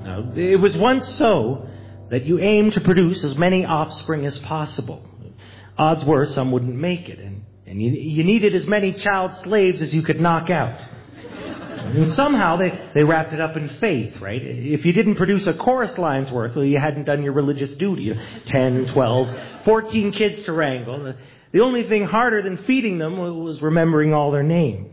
Now, it was once so that you aimed to produce as many offspring as possible. Odds were some wouldn't make it, and you needed as many child slaves as you could knock out. And somehow they wrapped it up in faith, right? If you didn't produce a chorus line's worth, well, you hadn't done your religious duty. 10, 12, 14 kids to wrangle. The only thing harder than feeding them was remembering all their names.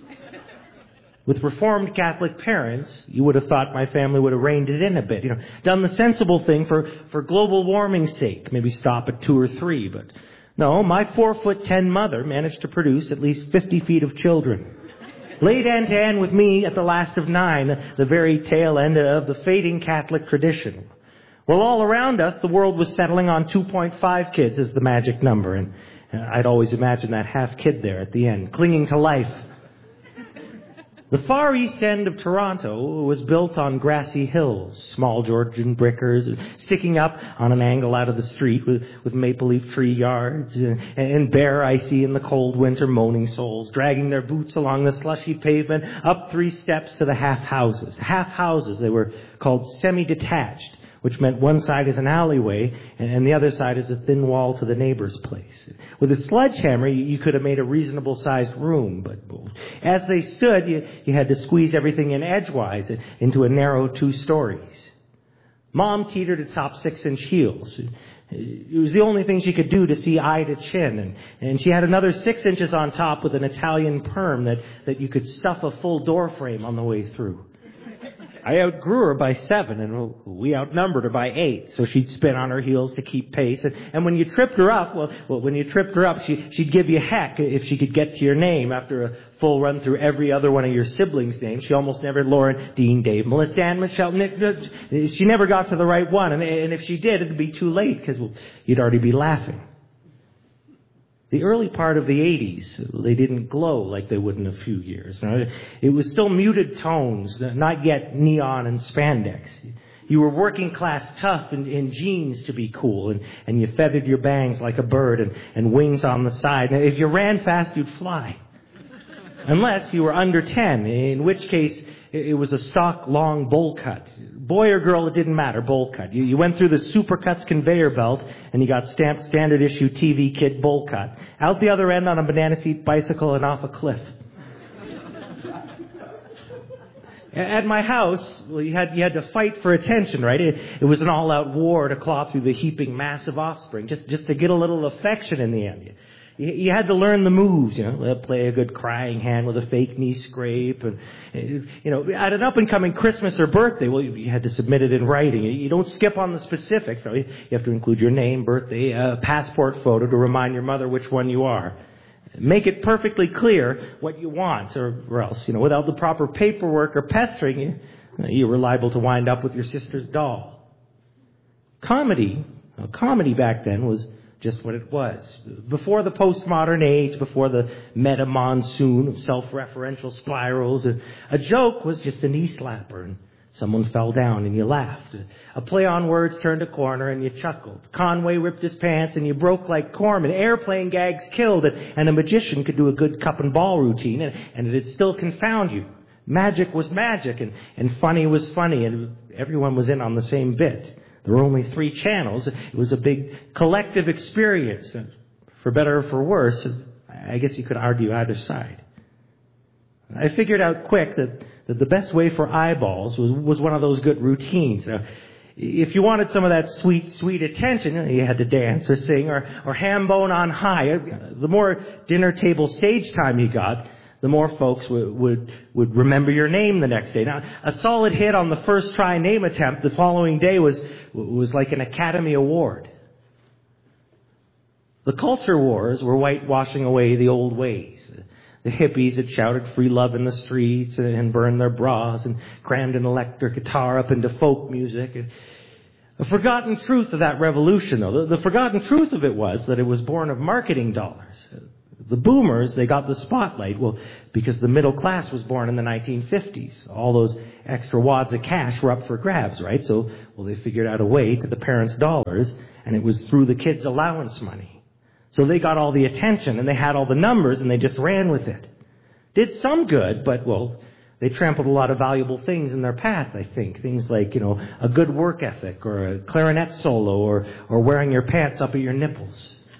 With Reformed Catholic parents, you would have thought my family would have reined it in a bit. Done the sensible thing for global warming's sake. Maybe stop at 2 or 3, but no, my 4'10" mother managed to produce at least 50 feet of children. Laid end to end with me at the last of 9, the very tail end of the fading Catholic tradition. Well, all around us, the world was settling on 2.5 kids as the magic number, and I'd always imagined that half kid there at the end, clinging to life. The far east end of Toronto was built on grassy hills, small Georgian brickers sticking up on an angle out of the street with maple leaf tree yards and bare icy in the cold winter moaning souls, dragging their boots along the slushy pavement up 3 steps to the half houses. Half houses, they were called semi-detached, which meant one side is an alleyway and the other side is a thin wall to the neighbor's place. With a sledgehammer, you could have made a reasonable-sized room, but as they stood, you had to squeeze everything in edgewise into a narrow 2 stories. Mom teetered atop 6-inch heels. It was the only thing she could do to see eye to chin, and she had another 6 inches on top with an Italian perm that you could stuff a full door frame on the way through. I outgrew her by 7, and we outnumbered her by 8, so she'd spin on her heels to keep pace. And when you tripped her up, she'd give you heck if she could get to your name after a full run through every other one of your siblings' names. She almost never had Lauren, Dean, Dave, Melissa, Dan, Michelle, Nick. She never got to the right one, and if she did, it'd be too late because you'd already be laughing. The early part of the 80s, they didn't glow like they would in a few years. It was still muted tones, not yet neon and spandex. You were working class tough in jeans to be cool, and you feathered your bangs like a bird and wings on the side. Now, if you ran fast, you'd fly. Unless you were under 10, in which case it was a stock long bowl cut. Boy or girl, it didn't matter, bowl cut. You went through the Supercuts conveyor belt and you got stamped standard issue TV kid bowl cut. Out the other end on a banana seat bicycle and off a cliff. At my house, you had to fight for attention, right? It was an all-out war to claw through the heaping mass of offspring, just to get a little affection in the end. You had to learn the moves, play a good crying hand with a fake knee scrape. And, at an up-and-coming Christmas or birthday, well, you had to submit it in writing. You don't skip on the specifics. You have to include your name, birthday, a passport photo to remind your mother which one you are. Make it perfectly clear what you want, or else, without the proper paperwork or pestering, you were liable to wind up with your sister's doll. Comedy back then was just what it was. Before the postmodern age, before the meta-monsoon of self-referential spirals, a joke was just a knee slapper, and someone fell down and you laughed. A play on words turned a corner and you chuckled. Conway ripped his pants and you broke like Corman. Airplane gags killed it, and a magician could do a good cup and ball routine, and it'd still confound you. Magic was magic, and funny was funny, and everyone was in on the same bit. There were only 3 channels. It was a big collective experience. For better or for worse, I guess you could argue either side. I figured out quick that the best way for eyeballs was one of those good routines. If you wanted some of that sweet attention, you had to dance or sing or ham bone on high. The more dinner table stage time you got, the more folks would remember your name the next day. Now, a solid hit on the first try name attempt the following day was like an Academy Award. The culture wars were whitewashing away the old ways. The hippies had shouted free love in the streets and burned their bras and crammed an electric guitar up into folk music. The forgotten truth of that revolution, though, the forgotten truth of it was that it was born of marketing dollars. The boomers, they got the spotlight, because the middle class was born in the 1950s. All those extra wads of cash were up for grabs, right? So, they figured out a way to the parents' dollars, and it was through the kids' allowance money. So they got all the attention, and they had all the numbers, and they just ran with it. Did some good, but, They trampled a lot of valuable things in their path, I think. Things like, a good work ethic or a clarinet solo or wearing your pants up at your nipples.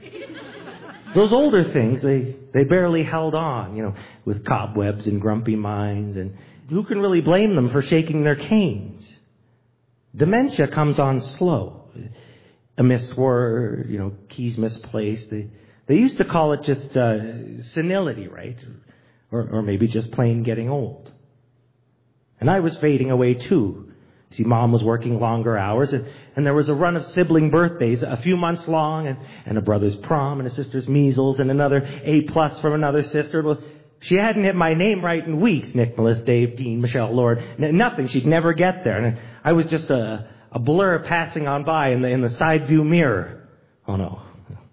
Those older things, they barely held on, with cobwebs and grumpy minds. And who can really blame them for shaking their canes? Dementia comes on slow. A missed word, keys misplaced. They used to call it just senility, right? Or maybe just plain getting old. And I was fading away too. See, Mom was working longer hours, and there was a run of sibling birthdays, a few months long, and a brother's prom, and a sister's measles, and another A+ from another sister. Well, she hadn't hit my name right in weeks. Nicholas, Dave, Dean, Michelle, Lord. Nothing. She'd never get there. And I was just a blur passing on by in the side view mirror. Oh no.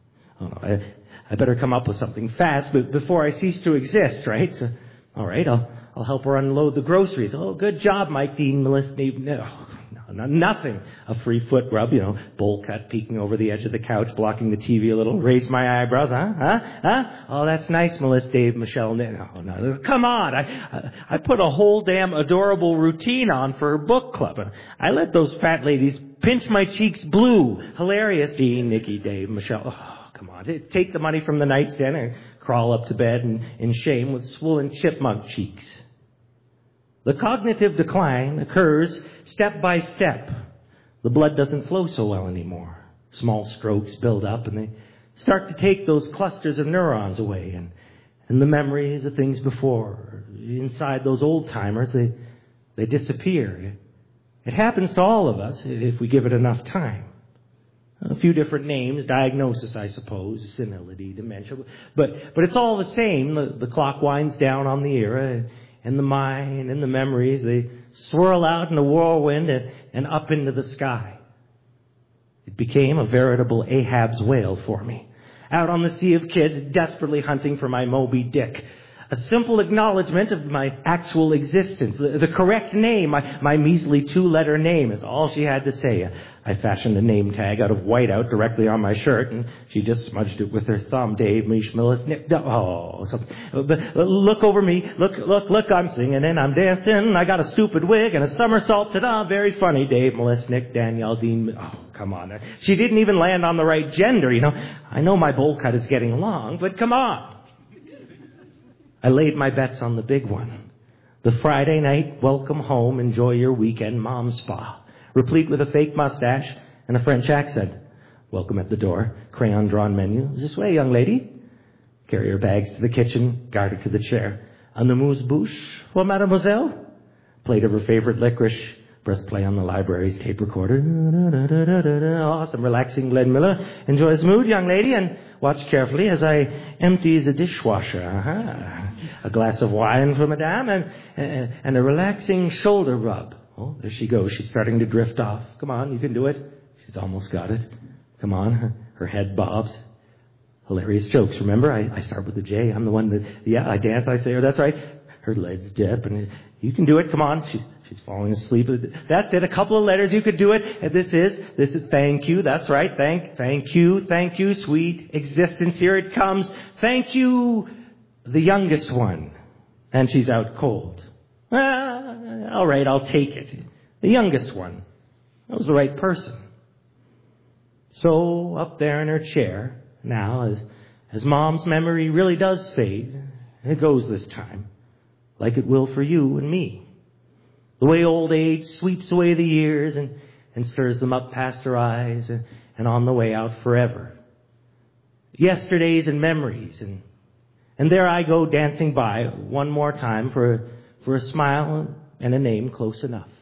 I better come up with something fast before I cease to exist, right? So, all right, I'll help her unload the groceries. Oh, good job, Mike, Dean, Melissa. No, nothing. A free foot rub, bowl cut peeking over the edge of the couch, blocking the TV a little. Raise my eyebrows, huh? Oh, that's nice, Melissa, Dave, Michelle. No. Come on. I put a whole damn adorable routine on for her book club. I let those fat ladies pinch my cheeks blue. Hilarious, Dean, Nikki, Dave, Michelle. Oh, come on. Take the money from the nightstand and crawl up to bed in shame with swollen chipmunk cheeks. The cognitive decline occurs step by step. The blood doesn't flow so well anymore. Small strokes build up and they start to take those clusters of neurons away and the memories of things before. Inside those old timers, they disappear. It happens to all of us if we give it enough time. A few different names, diagnosis, I suppose, senility, dementia, but it's all the same. The clock winds down on the era, and the mind and the memories, they swirl out in a whirlwind and up into the sky. It became a veritable Ahab's whale for me. Out on the sea of kids, desperately hunting for my Moby Dick. A simple acknowledgement of my actual existence. The correct name, my measly 2-letter name is all she had to say. I fashioned a name tag out of whiteout directly on my shirt, and she just smudged it with her thumb. Dave, Mish, Millis, Nick. Look over me. Look, I'm singing and I'm dancing. I got a stupid wig and a somersault. Ta-da, very funny. Dave, Melissa, Nick, Danielle, Dean. Oh, come on. She didn't even land on the right gender, I know my bowl cut is getting long, but come on. I laid my bets on the big one. The Friday night, welcome home, enjoy your weekend mom spa, replete with a fake mustache and a French accent. Welcome at the door, crayon-drawn menu. This way, young lady. Carry her bags to the kitchen, guard her to the chair. Un amuse-bouche for mademoiselle. Plate of her favorite licorice. Press play on the library's tape recorder. Awesome, relaxing Glenn Miller. Enjoy his mood, young lady, and watch carefully as I empties a dishwasher. A glass of wine for madame and a relaxing shoulder rub. Oh, there she goes. She's starting to drift off. Come on, you can do it. She's almost got it. Come on, her head bobs. Hilarious jokes. Remember, I start with the J. I'm the one that, I dance, I say, that's right. Her legs dip, and you can do it. Come on. She's falling asleep. That's it. A couple of letters. You could do it. And this is thank you. That's right. Thank you. Sweet existence. Here it comes. Thank you, the youngest one. And she's out cold. All right, I'll take it. The youngest one. That was the right person. So up there in her chair, now, as Mom's memory really does fade, it goes this time, like it will for you and me. The way old age sweeps away the years and stirs them up past her eyes and on the way out forever. Yesterdays and memories, and there I go dancing by one more time for a smile and a name close enough.